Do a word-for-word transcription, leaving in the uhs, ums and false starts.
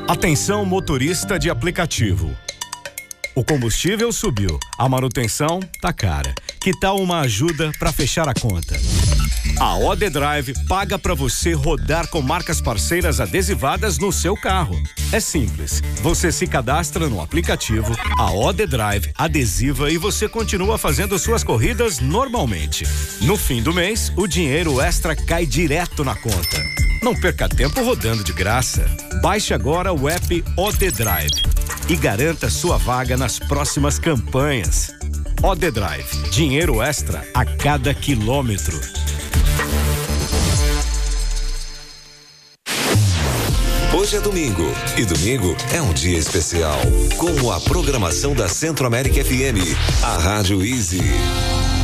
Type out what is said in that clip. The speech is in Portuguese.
Atenção, motorista de aplicativo. O combustível subiu, a manutenção tá cara. Que tal uma ajuda para fechar a conta? A O D Drive paga para você rodar com marcas parceiras adesivadas no seu carro. É simples, você se cadastra no aplicativo, a O D Drive adesiva e você continua fazendo suas corridas normalmente. No fim do mês, o dinheiro extra cai direto na conta. Não perca tempo rodando de graça. Baixe agora o app O D Drive e garanta sua vaga nas próximas campanhas. O D Drive, dinheiro extra a cada quilômetro. Hoje é domingo e domingo é um dia especial. Como a programação da Centro América F M, a Rádio Easy.